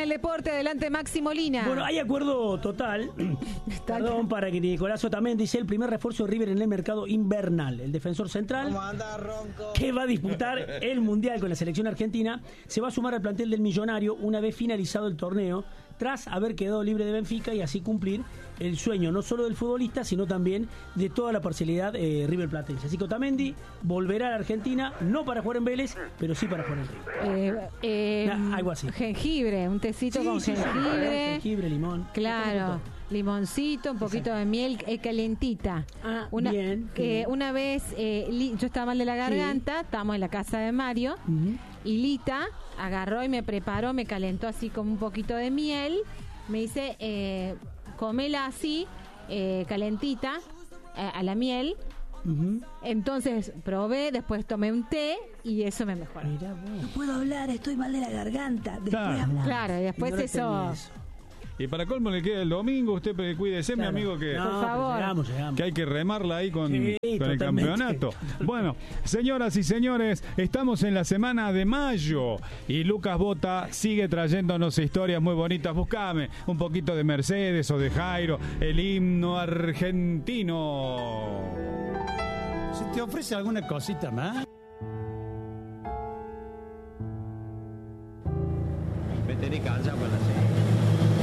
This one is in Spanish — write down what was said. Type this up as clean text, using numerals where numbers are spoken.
del deporte, adelante Maxi Molina. Bueno, hay acuerdo total, perdón, para que Nicolás Otamendi sea el primer refuerzo de River en el mercado invernal. El defensor central, que va a disputar el Mundial con la selección argentina, se va a sumar al plantel del Millonario una vez finalizado el torneo, tras haber quedado libre de Benfica y así cumplir el sueño no solo del futbolista, sino también de toda la parcialidad River Platense. Así que Otamendi volverá a la Argentina, no para jugar en Vélez, pero sí para jugar en River. Algo así. Jengibre, un tecito con jengibre. Jengibre, limón. Claro, limoncito, un poquito de miel calentita. Bien. Una vez yo estaba mal de la garganta, estábamos en la casa de Mario, y Lita agarró y me preparó, me calentó así como un poquito de miel, me dice, comela así, calentita, a la miel. Entonces probé, después tomé un té y eso me mejoró. No puedo hablar, estoy mal de la garganta. Después hablamos. Claro, y después No eso. Y para colmo le queda el domingo, usted cuídese, Claro. mi amigo, que, Por favor. Llegamos. que hay que remarla ahí con el totalmente. campeonato. Bueno, señoras y señores, estamos en la semana de mayo y Lucas Bota sigue trayéndonos historias muy bonitas. Buscame un poquito de Mercedes o de Jairo, el himno argentino. ¿Se te ofrece alguna cosita más?